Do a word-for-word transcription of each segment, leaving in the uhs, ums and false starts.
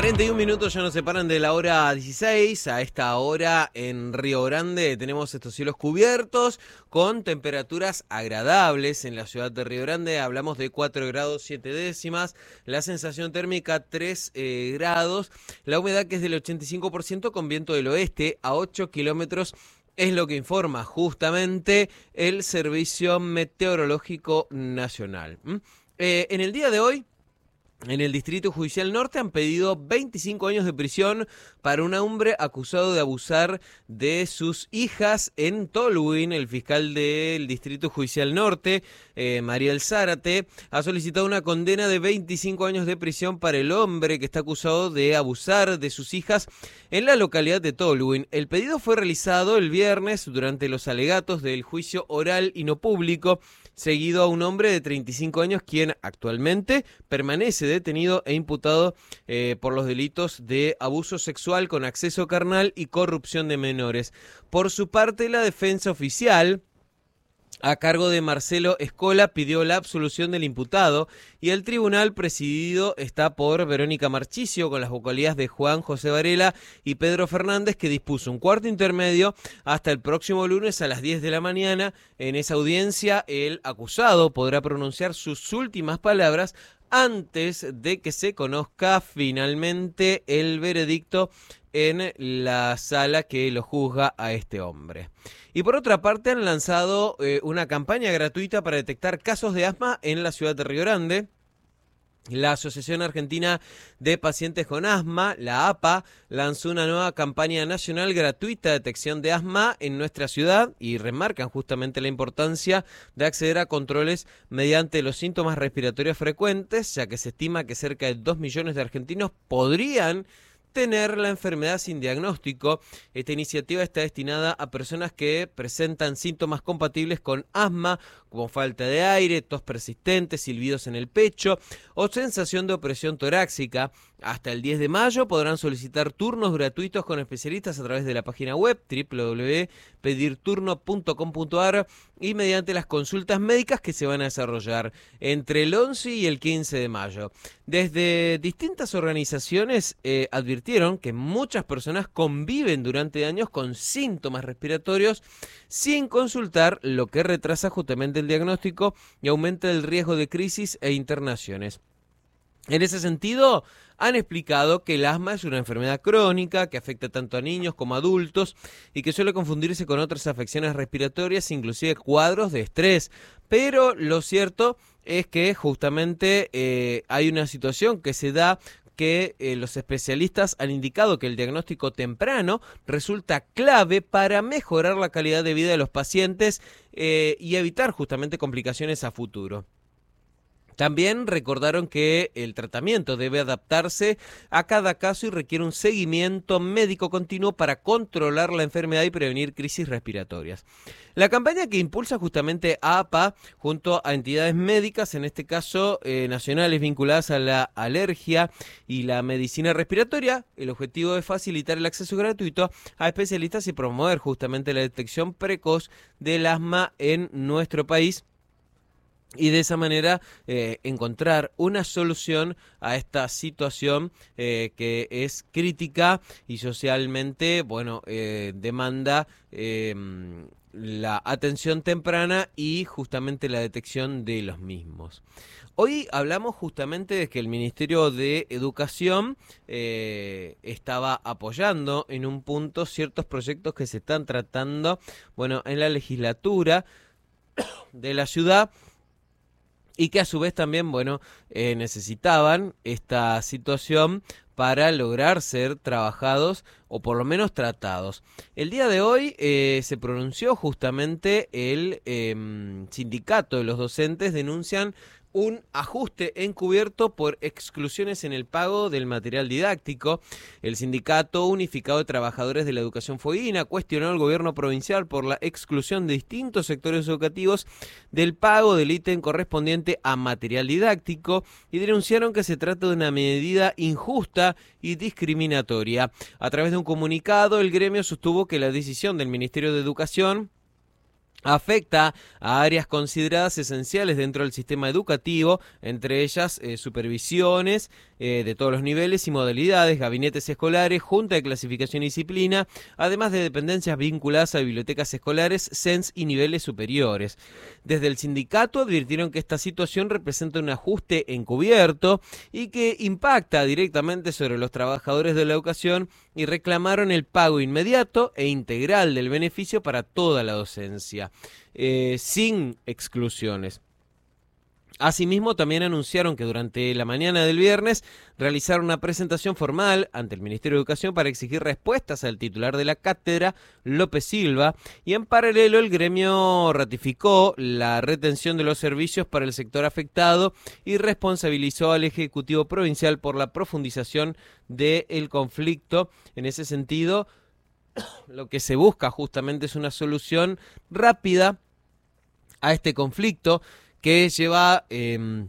cuarenta y un minutos ya nos separan de la hora dieciséis. A esta hora en Río Grande tenemos estos cielos cubiertos con temperaturas agradables en la ciudad de Río Grande. Hablamos de cuatro grados siete décimas, la sensación térmica tres eh, grados, la humedad que es del ochenta y cinco por ciento con viento del oeste a ocho kilómetros. Es lo que informa justamente el Servicio Meteorológico Nacional. ¿Mm? Eh, en el día de hoy, en el Distrito Judicial Norte han pedido veinticinco años de prisión para un hombre acusado de abusar de sus hijas en Tolwyn. El fiscal del Distrito Judicial Norte, eh, Mariel Zárate, ha solicitado una condena de veinticinco años de prisión para el hombre que está acusado de abusar de sus hijas en la localidad de Tolwyn. El pedido fue realizado el viernes durante los alegatos del juicio oral y no público, seguido a un hombre de treinta y cinco años, quien actualmente permanece detenido e imputado eh, por los delitos de abuso sexual con acceso carnal y corrupción de menores. Por su parte, la defensa oficial, a cargo de Marcelo Escola, pidió la absolución del imputado y el tribunal presidido está por Verónica Marchisio, con las vocalías de Juan José Varela y Pedro Fernández, que dispuso un cuarto intermedio hasta el próximo lunes a las diez de la mañana. En esa audiencia, el acusado podrá pronunciar sus últimas palabras antes de que se conozca finalmente el veredicto en la sala que lo juzga a este hombre. Y por otra parte han lanzado eh, una campaña gratuita para detectar casos de asma en la ciudad de Río Grande. La Asociación Argentina de Pacientes con Asma, la A P A, lanzó una nueva campaña nacional gratuita de detección de asma en nuestra ciudad y remarcan justamente la importancia de acceder a controles mediante los síntomas respiratorios frecuentes, ya que se estima que cerca de dos millones de argentinos podrían tener la enfermedad sin diagnóstico. Esta iniciativa está destinada a personas que presentan síntomas compatibles con asma, como falta de aire, tos persistente, silbidos en el pecho o sensación de opresión torácica. Hasta el diez de mayo podrán solicitar turnos gratuitos con especialistas a través de la página web doble u doble u doble u punto pedir turno punto com punto a r y mediante las consultas médicas que se van a desarrollar entre el once y el quince de mayo. Desde distintas organizaciones eh, advirtieron que muchas personas conviven durante años con síntomas respiratorios sin consultar, lo que retrasa justamente el diagnóstico y aumenta el riesgo de crisis e internaciones. En ese sentido, han explicado que el asma es una enfermedad crónica que afecta tanto a niños como a adultos y que suele confundirse con otras afecciones respiratorias, inclusive cuadros de estrés. Pero lo cierto es que justamente eh, hay una situación que se da que eh, los especialistas han indicado que el diagnóstico temprano resulta clave para mejorar la calidad de vida de los pacientes eh, y evitar justamente complicaciones a futuro. También recordaron que el tratamiento debe adaptarse a cada caso y requiere un seguimiento médico continuo para controlar la enfermedad y prevenir crisis respiratorias. La campaña que impulsa justamente A P A junto a entidades médicas, en este caso eh, nacionales vinculadas a la alergia y la medicina respiratoria, el objetivo es facilitar el acceso gratuito a especialistas y promover justamente la detección precoz del asma en nuestro país, y de esa manera eh, encontrar una solución a esta situación eh, que es crítica y socialmente, bueno, eh, demanda eh, la atención temprana y justamente la detección de los mismos. Hoy hablamos justamente de que el Ministerio de Educación eh, estaba apoyando en un punto ciertos proyectos que se están tratando, bueno, en la legislatura de la ciudad, y que a su vez también, bueno, eh, necesitaban esta situación para lograr ser trabajados o por lo menos tratados. El día de hoy eh, se pronunció justamente el eh, sindicato de los docentes, denuncian un ajuste encubierto por exclusiones en el pago del material didáctico. El Sindicato Unificado de Trabajadores de la Educación Fueguina cuestionó al gobierno provincial por la exclusión de distintos sectores educativos del pago del ítem correspondiente a material didáctico y denunciaron que se trata de una medida injusta y discriminatoria. A través de un comunicado, el gremio sostuvo que la decisión del Ministerio de Educación afecta a áreas consideradas esenciales dentro del sistema educativo, entre ellas eh, supervisiones eh, de todos los niveles y modalidades, gabinetes escolares, junta de clasificación y disciplina, además de dependencias vinculadas a bibliotecas escolares, C E N S y niveles superiores. Desde el sindicato advirtieron que esta situación representa un ajuste encubierto y que impacta directamente sobre los trabajadores de la educación y reclamaron el pago inmediato e integral del beneficio para toda la docencia, eh, sin exclusiones. Asimismo, también anunciaron que durante la mañana del viernes realizaron una presentación formal ante el Ministerio de Educación para exigir respuestas al titular de la cátedra, López Silva, y en paralelo el gremio ratificó la retención de los servicios para el sector afectado y responsabilizó al Ejecutivo Provincial por la profundización del conflicto. En ese sentido, lo que se busca justamente es una solución rápida a este conflicto que lleva eh,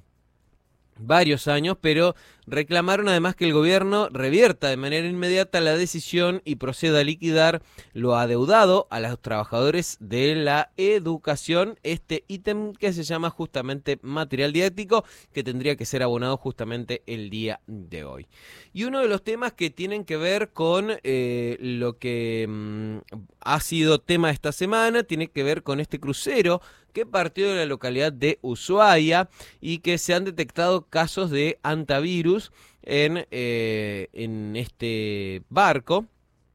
varios años, pero reclamaron además que el gobierno revierta de manera inmediata la decisión y proceda a liquidar lo adeudado a los trabajadores de la educación, este ítem que se llama justamente material didáctico, que tendría que ser abonado justamente el día de hoy. Y uno de los temas que tienen que ver con eh, lo que mmm, ha sido tema esta semana, tiene que ver con este crucero que partió de la localidad de Ushuaia y que se han detectado casos de hantavirus en, eh, en este barco.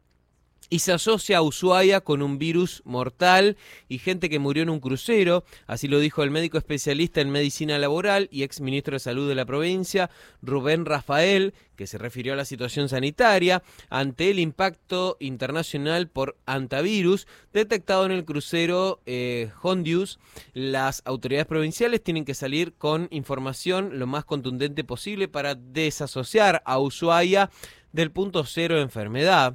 Y se asocia a Ushuaia con un virus mortal y gente que murió en un crucero. Así lo dijo el médico especialista en medicina laboral y ex ministro de Salud de la provincia, Rubén Rafael, que se refirió a la situación sanitaria ante el impacto internacional por hantavirus detectado en el crucero eh, Hondius. Las autoridades provinciales tienen que salir con información lo más contundente posible para desasociar a Ushuaia del punto cero de enfermedad.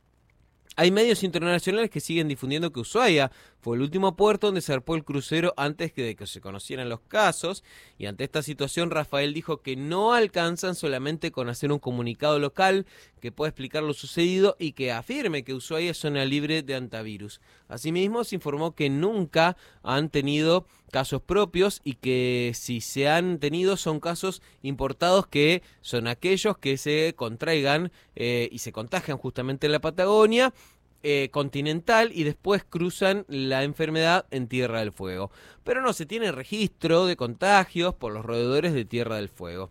Hay medios internacionales que siguen difundiendo que Ushuaia fue el último puerto donde zarpó el crucero antes de que se conocieran los casos, y ante esta situación Rafael dijo que no alcanzan solamente con hacer un comunicado local que pueda explicar lo sucedido y que afirme que Ushuaia es zona libre de hantavirus. Asimismo, se informó que nunca han tenido casos propios y que si se han tenido son casos importados, que son aquellos que se contraigan eh, y se contagian justamente en la Patagonia eh, continental y después cruzan la enfermedad en Tierra del Fuego. Pero no se tiene registro de contagios por los roedores de Tierra del Fuego.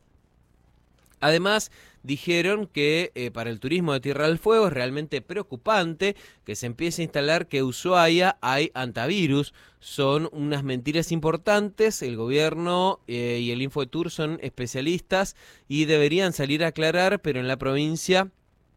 Además, dijeron que eh, para el turismo de Tierra del Fuego es realmente preocupante que se empiece a instalar que en Ushuaia hay hantavirus. Son unas mentiras importantes. El gobierno eh, y el Infotour son especialistas y deberían salir a aclarar, pero en la provincia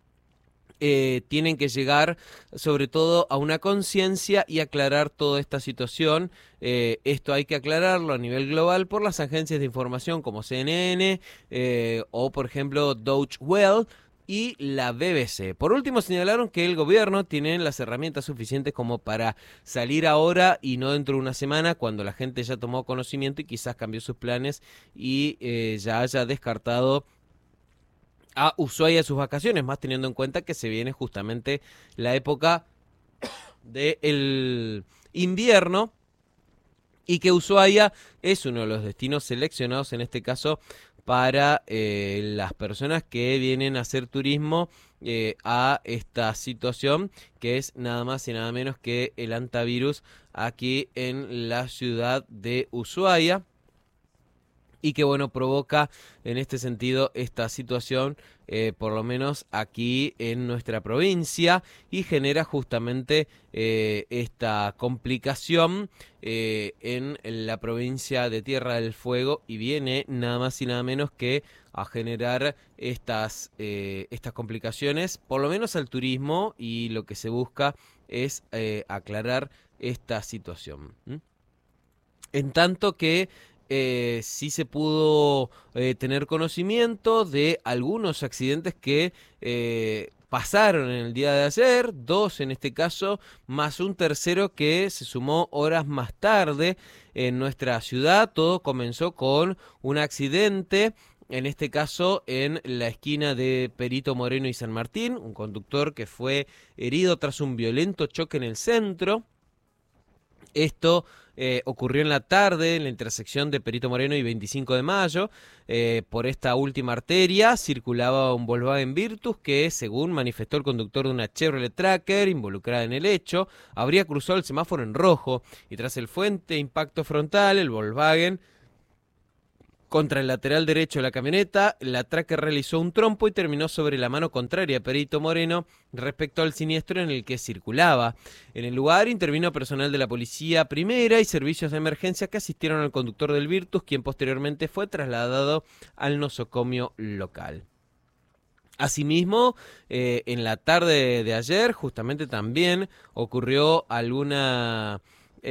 Eh, tienen que llegar sobre todo a una conciencia y aclarar toda esta situación. Eh, esto hay que aclararlo a nivel global por las agencias de información como C N N eh, o por ejemplo Deutsche Welle y la B B C. Por último, señalaron que el gobierno tiene las herramientas suficientes como para salir ahora y no dentro de una semana, cuando la gente ya tomó conocimiento y quizás cambió sus planes y eh, ya haya descartado a Ushuaia sus vacaciones, más teniendo en cuenta que se viene justamente la época del invierno y que Ushuaia es uno de los destinos seleccionados en este caso para eh, las personas que vienen a hacer turismo eh, a esta situación, que es nada más y nada menos que el hantavirus aquí en la ciudad de Ushuaia. Y que bueno, provoca en este sentido esta situación, eh, por lo menos aquí en nuestra provincia, y genera justamente eh, esta complicación eh, en la provincia de Tierra del Fuego, y viene nada más y nada menos que a generar estas, eh, estas complicaciones, por lo menos al turismo, y lo que se busca es eh, aclarar esta situación. ¿Mm? En tanto que Eh, sí se pudo eh, tener conocimiento de algunos accidentes que eh, pasaron en el día de ayer, dos en este caso, más un tercero que se sumó horas más tarde en nuestra ciudad. Todo comenzó con un accidente, en este caso en la esquina de Perito Moreno y San Martín, un conductor que fue herido tras un violento choque en el centro. Esto eh, ocurrió en la tarde en la intersección de Perito Moreno y veinticinco de mayo. Eh, por esta última arteria circulaba un Volkswagen Virtus que, según manifestó el conductor de una Chevrolet Tracker involucrada en el hecho, habría cruzado el semáforo en rojo y tras el fuerte impacto frontal, el Volkswagen contra el lateral derecho de la camioneta, la Tracker realizó un trompo y terminó sobre la mano contraria a Perito Moreno respecto al siniestro en el que circulaba. En el lugar intervino personal de la Policía Primera y servicios de emergencia que asistieron al conductor del Virtus, quien posteriormente fue trasladado al nosocomio local. Asimismo, eh, en la tarde de ayer, justamente también ocurrió alguna...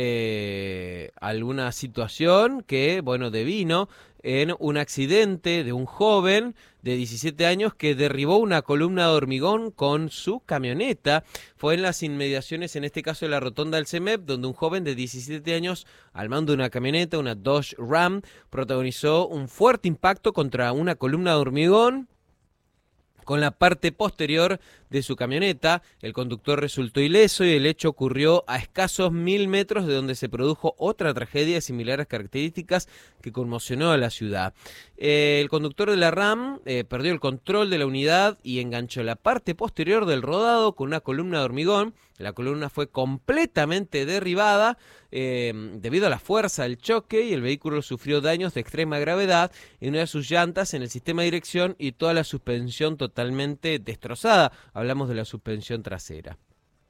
Eh, alguna situación que, bueno, devino en un accidente de un joven de diecisiete años que derribó una columna de hormigón con su camioneta. Fue en las inmediaciones, en este caso de la rotonda del C E M E P, donde un joven de diecisiete años, al mando de una camioneta, una Dodge Ram, protagonizó un fuerte impacto contra una columna de hormigón con la parte posterior de su camioneta. El conductor resultó ileso y el hecho ocurrió a escasos mil metros de donde se produjo otra tragedia de similares características que conmocionó a la ciudad. Eh, el conductor de la Ram eh, perdió el control de la unidad y enganchó la parte posterior del rodado con una columna de hormigón. La columna fue completamente derribada eh, debido a la fuerza del choque y el vehículo sufrió daños de extrema gravedad en una de sus llantas, en el sistema de dirección y toda la suspensión totalmente destrozada. Hablamos de la suspensión trasera.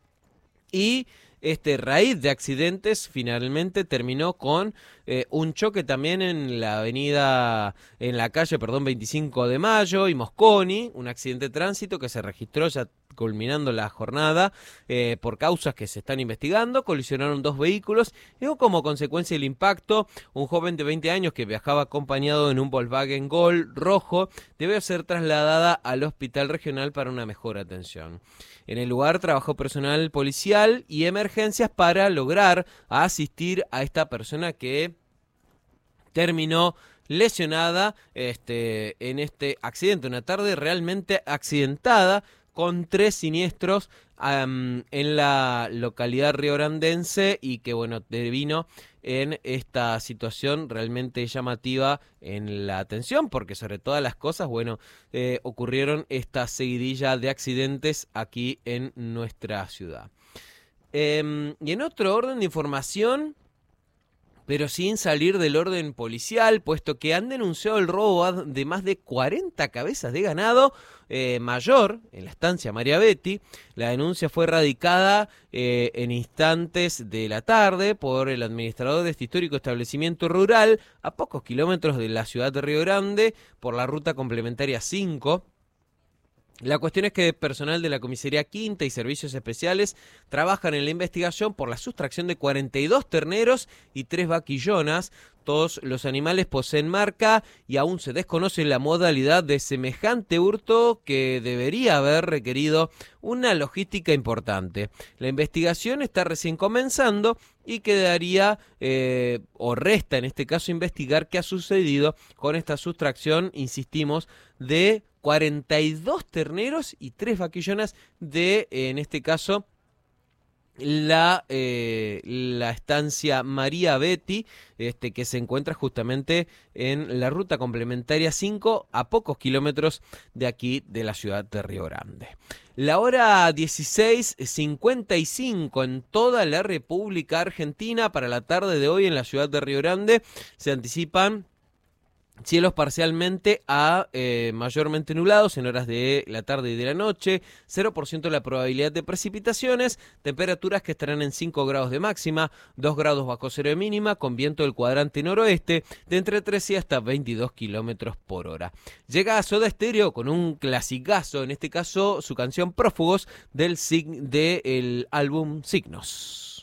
Y este raíz de accidentes finalmente terminó con eh, un choque también en la avenida, en la calle, perdón, veinticinco de mayo y Mosconi, un accidente de tránsito que se registró ya culminando la jornada eh, por causas que se están investigando. Colisionaron dos vehículos y como consecuencia del impacto, un joven de veinte años que viajaba acompañado en un Volkswagen Gol rojo debe ser trasladada al hospital regional para una mejor atención. En el lugar trabajó personal policial y emergencias para lograr asistir a esta persona que terminó lesionada este, en este accidente. Una tarde realmente accidentada con tres siniestros um, en la localidad riograndense y que, bueno, devino en esta situación realmente llamativa en la atención, porque sobre todas las cosas, bueno, eh, ocurrieron esta seguidilla de accidentes aquí en nuestra ciudad. Eh, y en otro orden de información, pero sin salir del orden policial, puesto que han denunciado el robo de más de cuarenta cabezas de ganado eh, mayor en la estancia María Betty. La denuncia fue radicada eh, en instantes de la tarde por el administrador de este histórico establecimiento rural a pocos kilómetros de la ciudad de Río Grande por la ruta complementaria cinco. La cuestión es que personal de la comisaría quinta y servicios especiales trabajan en la investigación por la sustracción de cuarenta y dos terneros y tres vaquillonas. Todos los animales poseen marca y aún se desconoce la modalidad de semejante hurto que debería haber requerido una logística importante. La investigación está recién comenzando y quedaría, eh, o resta en este caso, investigar qué ha sucedido con esta sustracción, insistimos, de cuarenta y dos terneros y tres vaquillonas de, en este caso, la, eh, la estancia María Betty, este, que se encuentra justamente en la ruta complementaria cinco, a pocos kilómetros de aquí de la ciudad de Río Grande. La hora dieciséis cincuenta y cinco en toda la República Argentina. Para la tarde de hoy en la ciudad de Río Grande se anticipan cielos parcialmente a eh, mayormente nublados en horas de la tarde y de la noche, cero por ciento la probabilidad de precipitaciones, temperaturas que estarán en cinco grados de máxima, dos grados bajo cero de mínima, con viento del cuadrante noroeste de entre trece y hasta veintidós kilómetros por hora. Llega a Soda Stereo con un clasicazo, en este caso su canción Prófugos del, del álbum Signos.